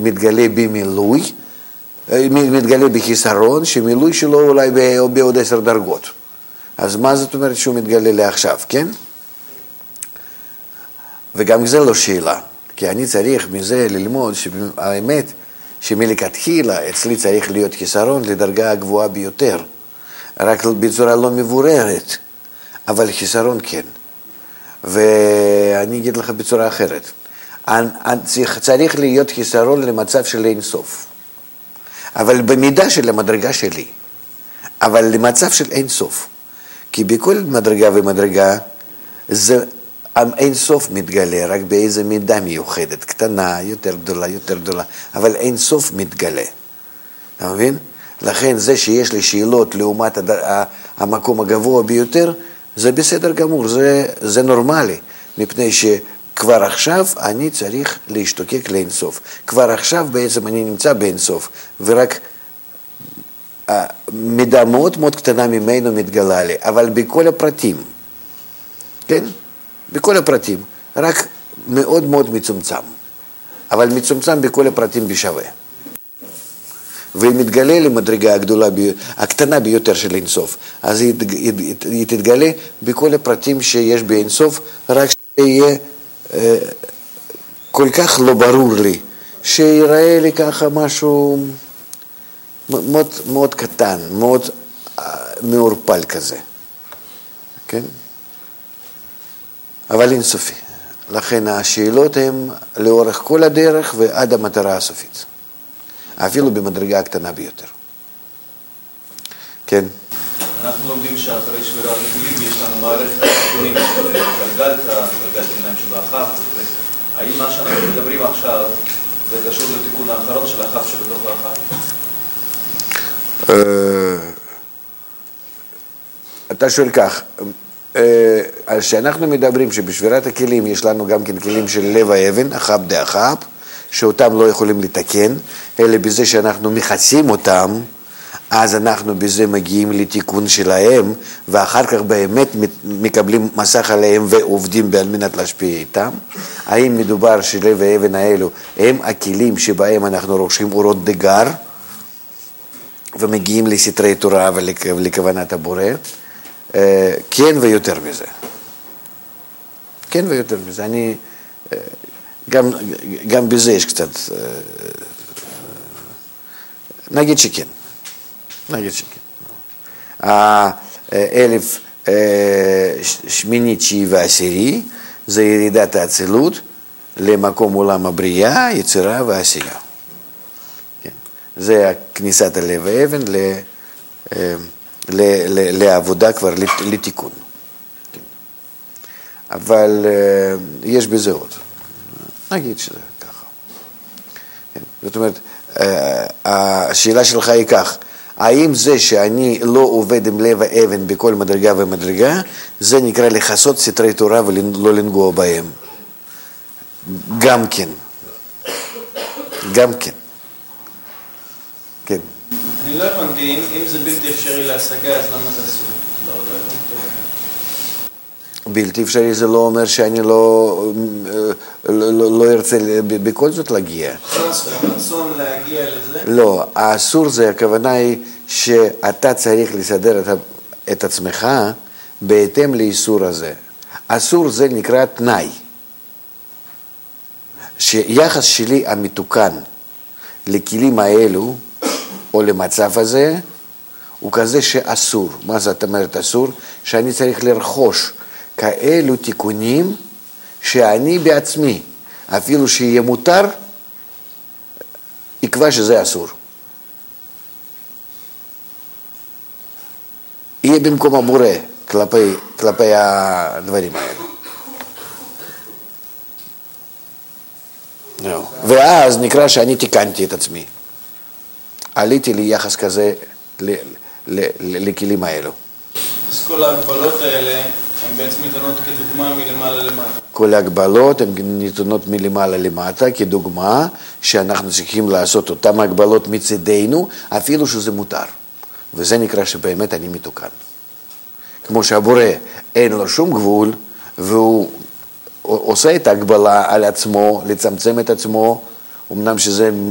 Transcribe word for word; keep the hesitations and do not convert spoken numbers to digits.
מתגלה במילוי, מתגלה בחיסרון, שמילוי שלו אולי בעוד עשר דרגות. אז מה זאת אומרת שהוא מתגלה לעכשיו, כן? וגם זה לא שאלה, כי אני צריך מזה ללמוד שהאמת שמלכתחילה אצלי צריך להיות חיסרון לדרגה הגבוהה ביותר, רק בצורה לא מבוררת, אבל חיסרון כן. ואני אגיד לך בצורה אחרת, צריך להיות חיסרון למצב של אין סוף, אבל במידה של המדרגה שלי, אבל למצב של אין סוף, כי בכל מדרגה ומדרגה זה אין סוף מתגלה, רק באיזה מידה מיוחדת, קטנה, יותר גדולה, יותר גדולה, אבל אין סוף מתגלה. אתה מבין? לכן זה שיש לי שאלות לעומת המקום הגבוה ביותר, זה בסדר גמור, זה, זה נורמלי, מפני שכבר עכשיו אני צריך להשתוקק לאין סוף. כבר עכשיו בעצם אני נמצא באין סוף, ורק מידה מאוד מאוד קטנה ממנו מתגלה לי, אבל בכל הפרטים, כן? בכל הפרטים, רק מאוד מאוד מצומצם, אבל מצומצם בכל הפרטים בשווה. ומתגלה למדרגה הגדולה, הקטנה ביותר של אינסוף, אז היא, היא, היא תתגלה בכל הפרטים שיש באינסוף, רק שיהיה אה, כל כך לא ברור לי, שיראה לי ככה משהו מאוד, מאוד קטן, מאוד אה, מעורפל כזה, כן? אבל אינסופי. לכן השאלות הן לאורך כל הדרך ועד המטרה הסופית. אפילו במדרגה הקטנה ביותר. כן? אנחנו לומדים שאחרי שבירת הכלים יש לנו מערכת תיקונים של גלגלתא, גלגלת עיניים שבאחף. האם מה שאנחנו מדברים עכשיו זה קשור לתיקון האחרון של האחף שבתוך האחף? אתה שואל כך, אז שאנחנו מדברים שבשבירת הכלים יש לנו גם כן כלים של לב האבן, אחאב דאחאב, שאותם לא יכולים לתקן, אלא בזה שאנחנו מכסים אותם, אז אנחנו בזה מגיעים לתיקון שלהם, ואחר כך באמת מקבלים מסך עליהם ועובדים על מנת להשפיע איתם. האם מדובר שלב האבן האלו הם הכלים שבהם אנחנו רוכשים אורות דגר, ומגיעים לסתרי תורה ולכוונת הבורא? כן ויותר מזה. כן ויותר מזה. אני... גם, גם בזה יש קצת, נגיד שכן, נגיד שכן. האלף שמיני, תשיעי ועשירי, זה ירידת האצילות למקום עולם הבריאה, יצירה ועשייה. כן. זה כניסת הלב האבן ל, ל, ל, לעבודה כבר, לתיקון. כן. אבל יש בזה עוד. נגיד שזה ככה. זאת אומרת, השאלה שלך היא כך, האם זה שאני לא עובד עם לב האבן בכל מדרגה ומדרגה, זה נקרא לחסות סתרי תורה ולא לנגוע בהם? גם כן. גם כן. כן. אני לא הבנתי, אם זה בלתי אפשרי להשגה, אז למה זה אסור? לא, לא הבנתי. בלתי אפשרי זה לא אומר שאני לא, לא, לא, לא ארצה בכל זאת להגיע. רצון להגיע לזה? לא, האסור זה, הכוונה היא שאתה צריך לסדר את, את עצמך בהתאם לאיסור הזה. אסור זה נקרא תנאי. שיחס שלי המתוקן לכלים האלו, או למצב הזה, הוא כזה שאסור. מה זאת אומרת אסור? שאני צריך לרכוש כאלו תיקונים שאני בעצמי, אפילו שיהיה מותר, יקבע שזה אסור. יהיה במקום הבורא כלפי, כלפי הדברים האלה. No. ואז נקרא שאני תיקנתי את עצמי. עליתי לי יחס כזה לכלים האלו. אז כל ההגבלות האלה הן בעצם ניתנות כדוגמה מלמעלה למטה. כל ההגבלות הן ניתנות מלמעלה למטה כדוגמה שאנחנו צריכים לעשות אותן הגבלות מצדנו, אפילו שזה מותר. וזה נקרא שבאמת אני מתוקן. כמו שהבורא אין לו שום גבול, והוא עושה את ההגבלה על עצמו, לצמצם את עצמו, אמנם שזה